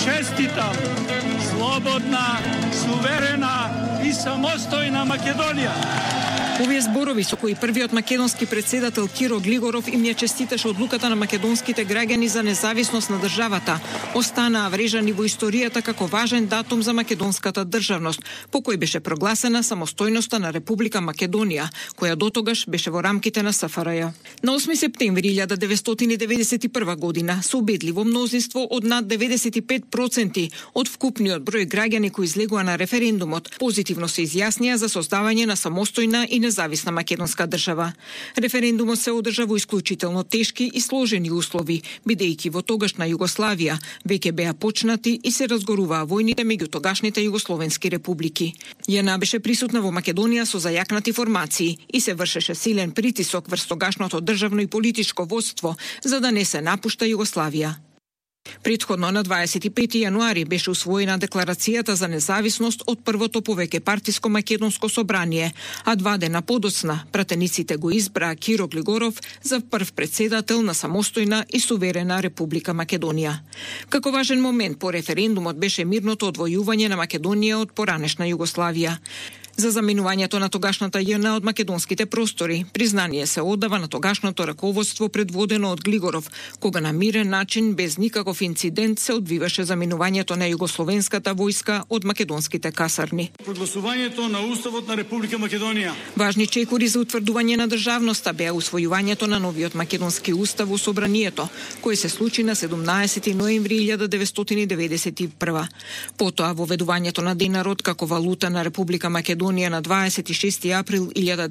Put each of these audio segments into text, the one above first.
čestitam, slobodna, суверена и самостојна Македонија. Овие зборови со кои првиот македонски претседател Киро Глигоров им ја честиташе одлуката на македонските граѓани за независност на државата, останаа врежани во историјата како важен датум за македонската државност, по кој беше прогласена самостојноста на Република Македонија, која дотогаш беше во рамките на СФРЈ. На 8 септември 1991 година, со убедливо мнозинство од над 95% од вкупниот број граѓани кои излегоа на референдумот, позитивно се изјаснија за создавање на самостојна и независна македонска држава. Референдумот се одржа во исклучително тешки и сложени услови, бидејќи во тогашна Југославија веќе беа почнати и се разгоруваа војните меѓу тогашните југословенски републики. ЈНА беше присутна во Македонија со зајакнати формации и се вршеше силен притисок врз тогашното државно и политичко водство за да не се напушта Југославија. Претходно на 25 јануари беше усвоена декларацијата за независност од првото повеќе партиско македонско собрание, а 2 дена подоцна пратениците го избраа Киро Глигоров за прв претседател на самостојна и суверена Република Македонија. Како важен момент по референдумот беше мирното одвојување на Македонија од поранешна Југославија. За заменувањето на тогашната ЈНА од македонските простори, признание се оддава на тогашното раководство предводено од Глигоров, кога на мирен начин, без никаков инцидент, се одвиваше заменувањето на југословенската војска од македонските касарни. Прогласувањето на Уставот на Република Македонија. Важни чекори за утврдување на државноста беа усвојувањето на новиот македонски устав во собранието, кој се случи на 17 ноември 1991. Потоа воведувањето на денарот како валута на Република Македонија на 26 април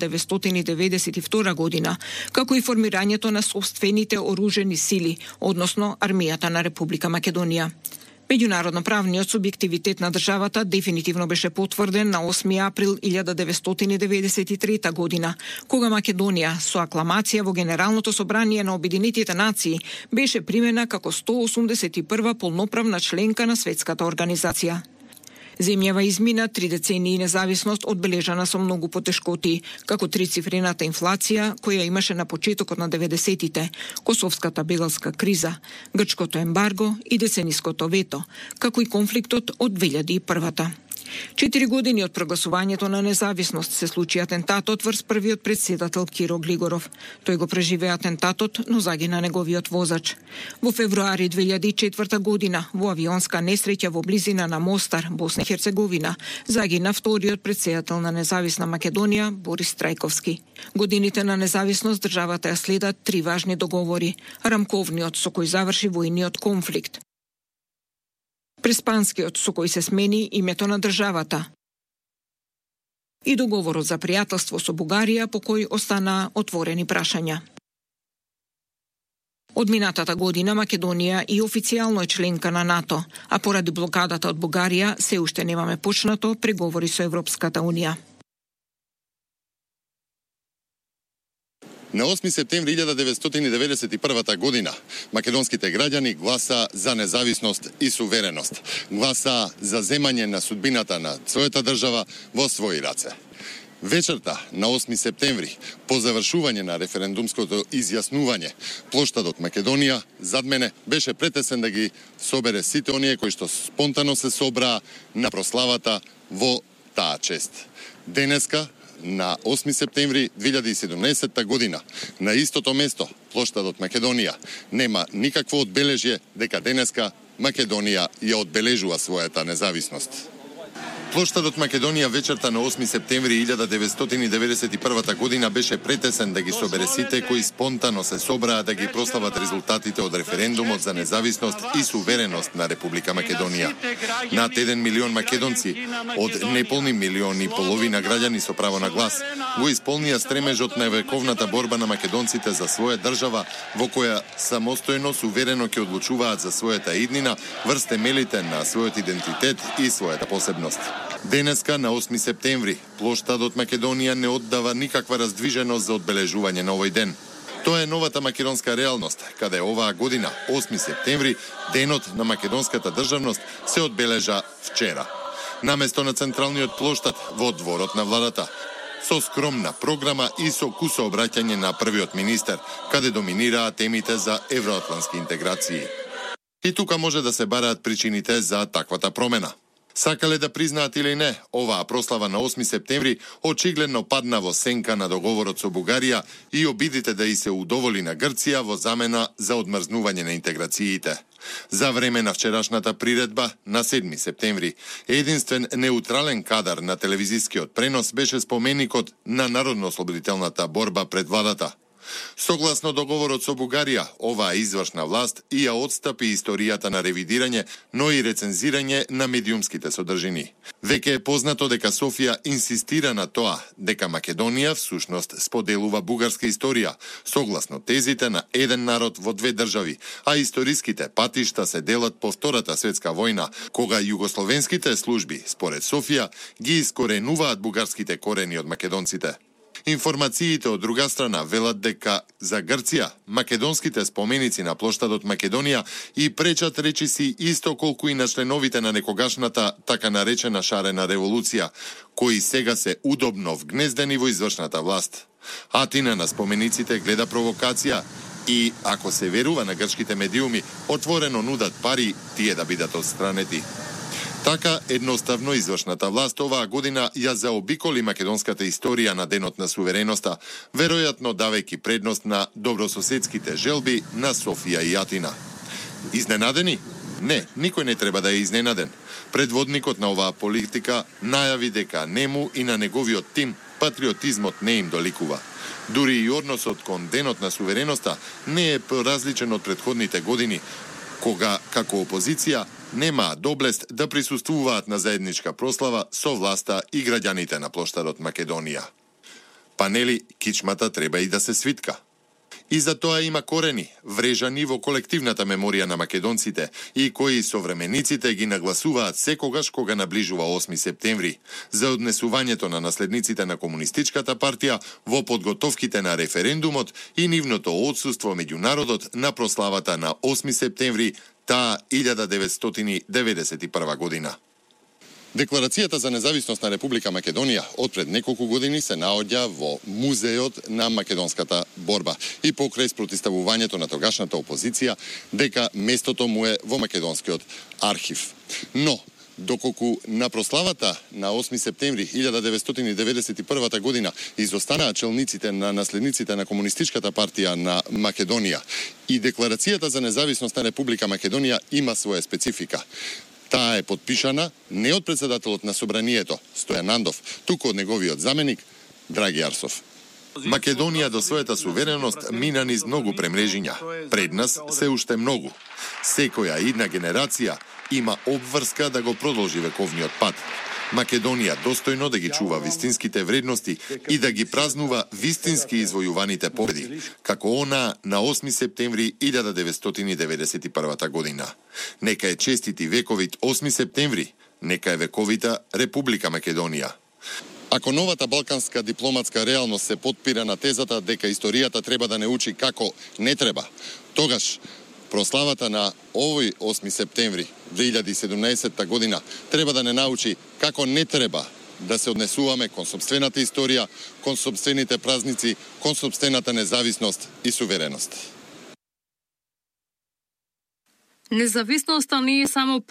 1992 година, како и формирањето на собствените оружени сили, односно армијата на Република Македонија. Меѓународно-правниот субјективитет на државата дефинитивно беше потврден на 8 април 1993 година, кога Македонија со акламација во Генералното собрание на Обединетите нации беше примена како 181 полноправна членка на светската организација. Земјава измина 3 децении независност одбележана со многу потешкоти, како трицифрената инфлација која имаше на почетокот на 90-тите, косовската бегалска криза, грчкото ембарго и децениското вето, како и конфликтот од 2001-та. 4 години од прогласувањето на независност се случи атентатот врз првиот претседател Киро Глигоров. Тој го преживеа атентатот, но загина неговиот возач. Во февруари 2004 година, во авионска несреќа во близина на Мостар, Босна и Херцеговина, загина вториот претседател на независна Македонија, Борис Трајковски. Годините на независност државата ја следат 3 важни договори: рамковниот со кој заврши војниот конфликт, Преспанскиот со кој се смени името на државата и договорот за пријателство со Бугарија по кој останаа отворени прашања. Од минатата година Македонија и официјално е членка на НАТО, а поради блокадата од Бугарија се уште немаме почнато преговори со Европската Унија. На 8 септември 1991 година македонските граѓани гласа за независност и сувереност. Гласа за земање на судбината на својата држава во своји раце. Вечерта на 8 септември, по завршување на референдумското изјаснување, плоштадот Македонија зад мене беше претесен да ги собере сите оние кои што спонтано се собраа на прославата во таа чест. Денеска, на 8 септември 2017 година, на истото место, плоштадот Македонија, нема никакво одбележје дека денеска Македонија ја одбележува својата независност. Плоштадот Македонија вечерта на 8 септември 1991 година беше претесен да ги собере сите кои спонтано се собраа да ги прослават резултатите од референдумот за независност и сувереност на Република Македонија. Над 1 милион македонци од неполни милион и половина граѓани со право на глас го исполнија стремежот на вековната борба на македонците за своја држава во која самостојно, суверено ќе одлучуваат за својата иднина врз темелите на својот идентитет и својата посебност. Денеска, на 8 септември, плоштадот Македонија не оддава никаква раздвиженост за одбележување на овој ден. Тоа е новата македонска реалност, каде оваа година, 8 септември, денот на македонската државност, се одбележа вчера. Наместо на централниот плоштад во дворот на владата, со скромна програма и со кусо обраќање на првиот министер, каде доминираа темите за евроатлантски интеграции. И тука може да се бараат причините за таквата промена. Сакале да признаат или не, оваа прослава на 8 септември очигледно падна во сенка на договорот со Бугарија и обидите да и се удоволи на Грција во замена за одмрзнување на интеграциите. За време на вчерашната приредба, на 7 септември, единствен неутрален кадар на телевизискиот пренос беше споменикот на народно-ослободителната борба пред владата. Согласно договорот со Бугарија, оваа извршна власт и ја отстапи историјата на ревидирање, но и рецензирање на медиумските содржини. Веќе е познато дека Софија инсистира на тоа дека Македонија всушност споделува бугарска историја, согласно тезите на еден народ во две држави, а историските патишта се делат по Втората светска војна, кога југословенските служби, според Софија, ги искоренуваат бугарските корени од македонците. Информациите од друга страна велат дека за Грција македонските споменици на плоштадот Македонија и пречат речиси исто колку и на членовите на некогашната така наречена шарена револуција, кои сега се удобно вгнездени во извршната власт. Атина на спомениците гледа провокација и, ако се верува на грчките медиуми, отворено нудат пари тие да бидат отстранети. Така, едноставно извршната власт оваа година ја заобиколи македонската историја на Денот на сувереноста, веројатно давајќи предност на добрососедските желби на Софија и Атина. Изненадени? Не, никој не треба да е изненаден. Предводникот на оваа политика најави дека нему и на неговиот тим патриотизмот не им доликува. Дури и односот кон Денот на сувереноста не е поразличен од претходните години, кога, како опозиција, немаа доблест да присуствуваат на заедничка прослава со власта и граѓаните на плоштадот Македонија. Па нели, кичмата треба и да се свитка. И за тоа има корени, врежани во колективната меморија на македонците и кои современиците ги нагласуваат секогаш кога наближува 8 септември, за однесувањето на наследниците на Комунистичката партија во подготовките на референдумот и нивното отсуство меѓу народот на прославата на 8 септември таа 1991 година. Декларацијата за независност на Република Македонија од пред неколку години се наоѓа во музеот на македонската борба и покрај спротивставувањето на тогашната опозиција дека местото му е во македонскиот архив. Но доколку на прославата на 8 септември 1991 година изостанаа челниците на наследниците на Комунистичката партија на Македонија и Декларацијата за независност на Република Македонија има своја специфика. Таа е подпишана не од председателот на Собранието, Стојан Нандов, туку од неговиот заменик, Драги Арсов. Македонија до својата сувереност мина низ многу премрежиња. Пред нас се уште многу. Секоја една генерација има обврска да го продолжи вековниот пат. Македонија достојно да ги чува вистинските вредности и да ги празнува вистински извојуваните победи, како она на 8 септември 1991 година. Нека е честити вековит 8 септември, нека е вековита Република Македонија. Ако новата балканска дипломатска реалност се потпира на тезата дека историјата треба да не учи како не треба, тогаш прославата на овој 8 септември 2017 година треба да не научи како не треба да се однесуваме кон сопствената историја, кон сопствените празници, кон сопствената независност и сувереност. Независноста не е само